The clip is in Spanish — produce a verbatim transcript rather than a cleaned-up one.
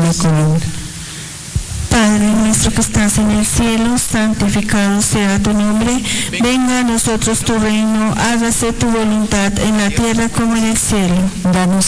nuestra columna. Padre nuestro que estás en el cielo, santificado sea tu nombre. Venga a nosotros tu reino, hágase tu voluntad en la tierra como en el cielo. Danos